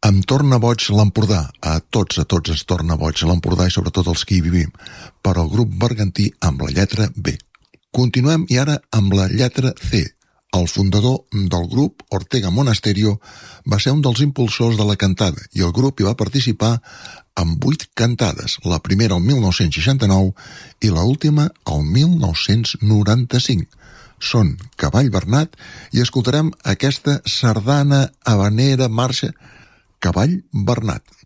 Em torna boig l'Empordà. A tots ens torna boig l'Empordà i sobretot els que hi vivim. Per al grup bergantí amb la lletra B. Continuem i ara amb la lletra C. El fundador del grup, Ortega Monasterio, va ser un dels impulsors de la cantada i el grup hi va participar amb 8 cantades, la primera el 1969 i l'última el 1995. Són Cavall Bernat i escoltarem aquesta sardana habanera marxa Cavall Bernat.